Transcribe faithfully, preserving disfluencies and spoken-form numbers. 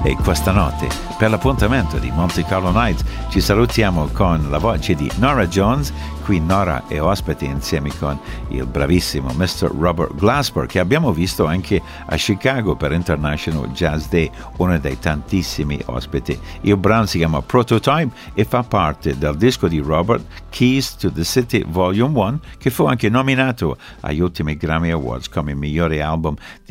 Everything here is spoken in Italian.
E questa notte, per l'appuntamento di Monte Carlo Nights, ci salutiamo con la voce di Norah Jones. Qui Norah è ospite insieme con il bravissimo mister Robert Glasper, che abbiamo visto anche a Chicago per International Jazz Day, uno dei tantissimi ospiti. Il brano si chiama Prototype e fa parte del disco di Robert, Keys to the City Volume uno, che fu anche nominato agli ultimi Grammy Awards come migliore album di